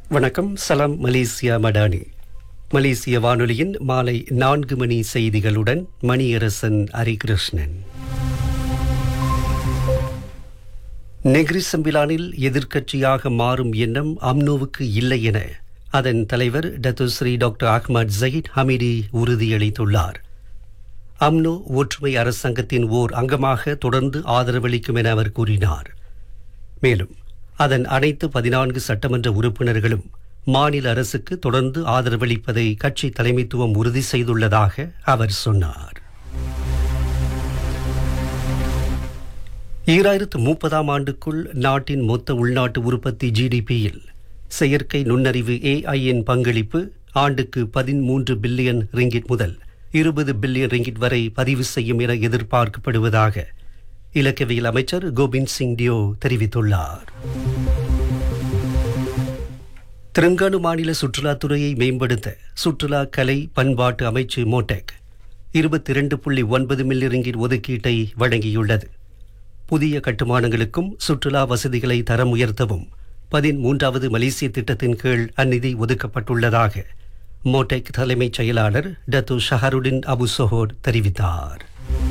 வணக்கம். சலாம் மலேசியா மடானி. மலேசிய வானொலியின் மாலை 4 மணி செய்திகளுடன் மணியரசன் ஹரிகிருஷ்ணன். நெகிரி சம்பிலானில் எதிர்க்கட்சியாக மாறும் எண்ணம் அம்னோவுக்கு இல்லை என அதன் தலைவர் Datuk Seri doctor Ahmad Zahid Hamidi உறுதியளித்துள்ளார். அம்னோ ஒற்றுமை அரசாங்கத்தின் ஓர் அங்கமாக தொடர்ந்து ஆதரவளிக்கும் என அவர் கூறினார். மேலும் அதன் அனைத்து 14 சட்டமன்ற உறுப்பினர்களும் மாநில அரசுக்கு தொடர்ந்து ஆதரவளிப்பதை கட்சி தலைமைத்துவம் உறுதி செய்துள்ளதாக அவர் சொன்னார். 2030ஆம் ஆண்டுக்குள் நாட்டின் மொத்த உள்நாட்டு உற்பத்தி ஜிடிபியில் செயற்கை நுண்ணறிவு ஏஐயின் பங்களிப்பு ஆண்டுக்கு 13 பில்லியன் ரிங்கிட் முதல் 20 பில்லியன் ரிங்கிட் வரை பதிவு செய்யும் என எதிர்பார்க்கப்படுவதாக இலக்கவியல் அமைச்சர் கோபிந்த் சிங் டியோ தெரிவித்துள்ளார். தெலுங்கானா மாநில சுற்றுலாத்துறையை மேம்படுத்த சுற்றுலா கலை பண்பாட்டு அமைச்சு மோடெக் 22.9 மில்லியன் ரிங்கிட் ஒதுக்கீட்டை வழங்கியுள்ளது. புதிய கட்டுமானங்களுக்கும் சுற்றுலா வசதிகளை தரம் உயர்த்தவும் 13வது மலேசிய திட்டத்தின் கீழ் அந்நிதி ஒதுக்கப்பட்டுள்ளதாக மோடெக் தலைமைச் செயலாளர் டத்து ஷஹருடின் அபு சொஹோர் தெரிவித்தார்.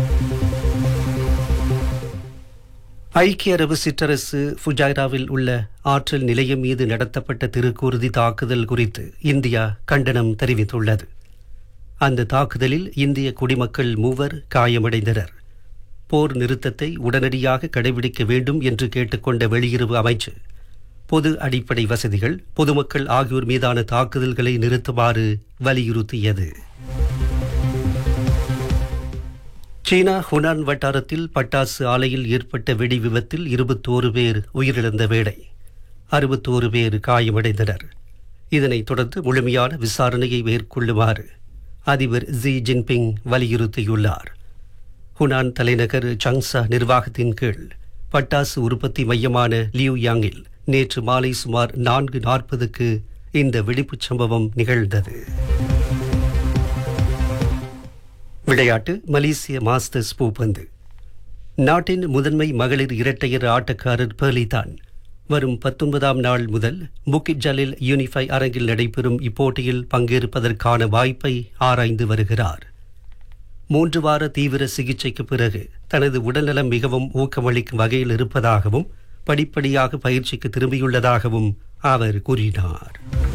ஐக்கிய அரபு சிற்றரசு ஃபுஜைராவில் உள்ள ஆற்றல் நிலையம் மீது நடத்தப்பட்ட திருக்கூர்தி தாக்குதல் குறித்து இந்தியா கண்டனம் தெரிவித்துள்ளது. அந்த தாக்குதலில் இந்திய குடிமக்கள் 3 காயமடைந்தனர். போர் நிறுத்தத்தை உடனடியாக கடைபிடிக்க வேண்டும் என்று கேட்டுக்கொண்ட வெளியுறவு அமைச்சு பொது அடிப்படை வசதிகள், பொதுமக்கள் ஆகியோர் மீதான தாக்குதல்களை நிறுத்துமாறு வலியுறுத்தியது. சீனா ஹுனான் வட்டாரத்தில் பட்டாசு ஆலையில் ஏற்பட்ட வெடி விபத்தில் 21 பேர் உயிரிழந்த வேளை 61 பேர் காயமடைந்தனர். இதனைத் தொடர்ந்து முழுமையான விசாரணையை மேற்கொள்ளுமாறு அதிபர் ஜி ஜின்பிங் வலியுறுத்தியுள்ளார். ஹுனான் தலைநகர் சங்சா நிர்வாகத்தின் கீழ் பட்டாசு உற்பத்தி மையமான லியூ யாங்கில் நேற்று மாலை சுமார் 4:40க்கு இந்த வெடிப்புச் சம்பவம் நிகழ்ந்தது. விளையாட்டு. மலேசிய மாஸ்டர்ஸ் பூப்பந்து. நாட்டின் முதன்மை மகளிர் இரட்டையர் ஆட்டக்காரர் பெர்லிதான் வரும் 19ஆம் நாள் முதல் புக்கிட் ஜலில் யூனிஃபை அரங்கில் நடைபெறும் இப்போட்டியில் பங்கேற்பதற்கான வாய்ப்பை ஆராய்ந்து வருகிறார். 3 வார தீவிர சிகிச்சைக்கு பிறகு தனது உடல்நலம் மிகவும் ஊக்கமளிக்கும் வகையில் இருப்பதாகவும் படிப்படியாக பயிற்சிக்கு திரும்பியுள்ளதாகவும் அவர் கூறினார்.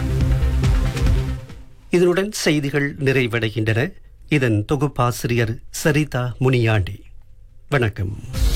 இதனுடன் செய்திகள் நிறைவடைகின்றன. இதன் தொகுப்பாசிரியர் சரிதா முனியாண்டி. வணக்கம்.